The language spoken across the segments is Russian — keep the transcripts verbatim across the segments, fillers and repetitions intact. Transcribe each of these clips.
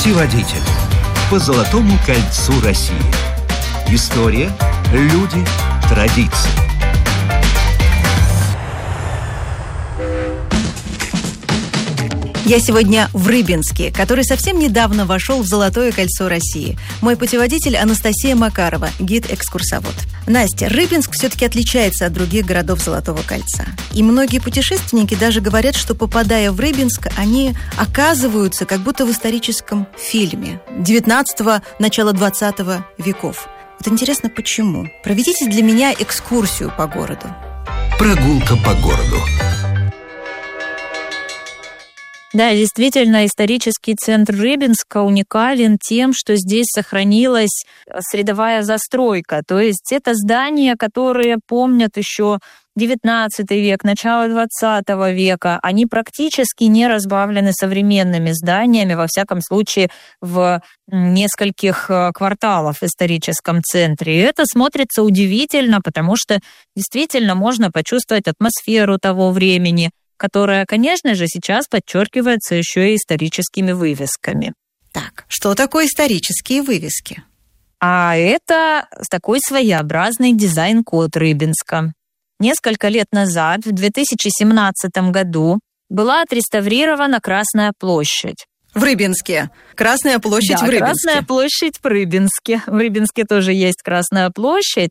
Путеводитель по Золотому кольцу России. История, люди, традиции. Я сегодня в Рыбинске, который совсем недавно вошел в Золотое кольцо России. Мой путеводитель Анастасия Макарова, гид-экскурсовод. Настя, Рыбинск все-таки отличается от других городов Золотого кольца. И многие путешественники даже говорят, что, попадая в Рыбинск, они оказываются как будто в историческом фильме девятнадцатого, начала двадцатого веков. Вот интересно, почему? Проведите для меня экскурсию по городу. Прогулка по городу. Да, действительно, исторический центр Рыбинска уникален тем, что здесь сохранилась средовая застройка. То есть это здания, которые помнят еще девятнадцатый век, начало двадцатого века. Они практически не разбавлены современными зданиями, во всяком случае, в нескольких кварталах в историческом центре. И это смотрится удивительно, потому что действительно можно почувствовать атмосферу того времени, которая, конечно же, сейчас подчеркивается еще и историческими вывесками. Так, что такое исторические вывески? А это такой своеобразный дизайн-код Рыбинска. Несколько лет назад, в две тысячи семнадцатом году, была отреставрирована Красная площадь. В Рыбинске. Красная площадь да, в Рыбинске. Красная площадь в Рыбинске. В Рыбинске тоже есть Красная площадь.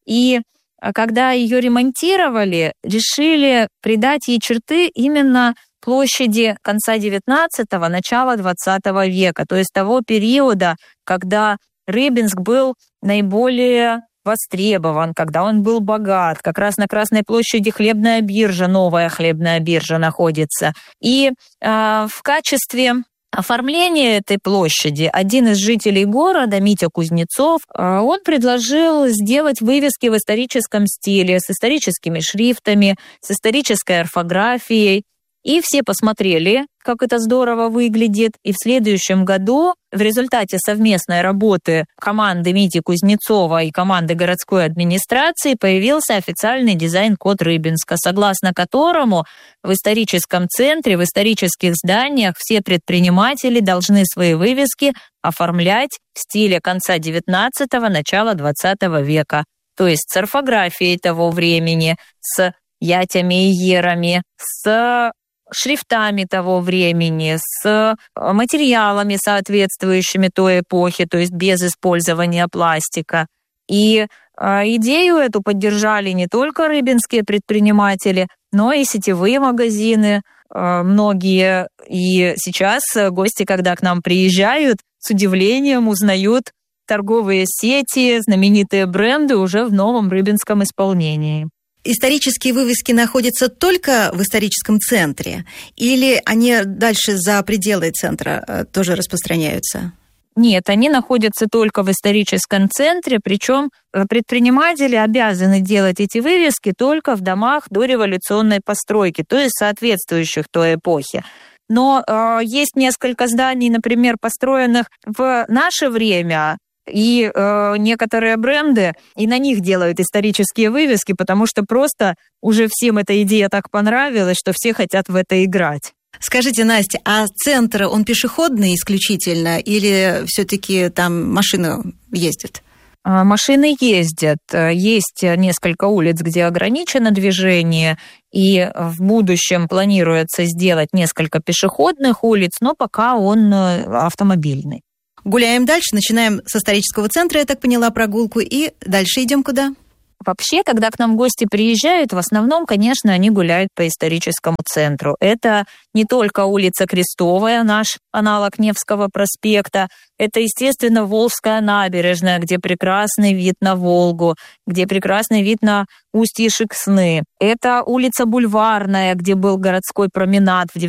И когда ее ремонтировали, решили придать ей черты именно площади конца девятнадцатого, начала двадцатого века, то есть того периода, когда Рыбинск был наиболее востребован, когда он был богат. Как раз на Красной площади хлебная биржа, новая хлебная биржа находится. И э, в качестве оформление этой площади один из жителей города, Митя Кузнецов, он предложил сделать вывески в историческом стиле, с историческими шрифтами, с исторической орфографией. И все посмотрели, как это здорово выглядит. И в следующем году в результате совместной работы команды Мити Кузнецова и команды городской администрации появился официальный дизайн-код Рыбинска, согласно которому в историческом центре, в исторических зданиях все предприниматели должны свои вывески оформлять в стиле конца девятнадцатого, начала двадцатого века. То есть с орфографией того времени, с ятями и ерами, с шрифтами того времени, с материалами, соответствующими той эпохе, то есть без использования пластика. И э, идею эту поддержали не только рыбинские предприниматели, но и сетевые магазины, э, многие. И сейчас гости, когда к нам приезжают, с удивлением узнают торговые сети, знаменитые бренды уже в новом рыбинском исполнении. Исторические вывески находятся только в историческом центре или они дальше за пределы центра тоже распространяются? Нет, они находятся только в историческом центре, причем предприниматели обязаны делать эти вывески только в домах дореволюционной постройки, то есть соответствующих той эпохе. Но э, есть несколько зданий, например, построенных в наше время, и э, некоторые бренды, и на них делают исторические вывески, потому что просто уже всем эта идея так понравилась, что все хотят в это играть. Скажите, Настя, а центр, он пешеходный исключительно или все-таки там машины ездят? Машины ездят. Есть несколько улиц, где ограничено движение, и в будущем планируется сделать несколько пешеходных улиц, но пока он автомобильный. Гуляем дальше, начинаем с исторического центра, я так поняла, прогулку, и дальше идем куда? Вообще, когда к нам гости приезжают, в основном, конечно, они гуляют по историческому центру. Это не только улица Крестовая, наш аналог Невского проспекта, это, естественно, Волжская набережная, где прекрасный вид на Волгу, где прекрасный вид на устье Шексны. Это улица Бульварная, где был городской променад в